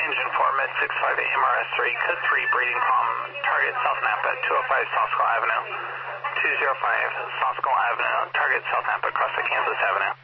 engine 4, mid 658 MRS 3, code 3, breeding palm, target South Napa, 205 South School Avenue, 205 South School Avenue, target South Napa, across the Kansas Avenue.